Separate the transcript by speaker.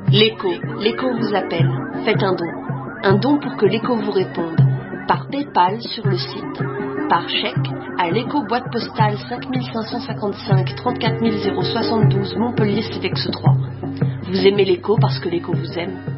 Speaker 1: L'écho vous appelle. Faites un don. Un don pour que l'écho vous réponde. Par PayPal sur le site. Par chèque à l'écho boîte postale 5555 34 072 Montpellier CEDEX 3. Vous aimez l'écho parce que l'écho vous aime.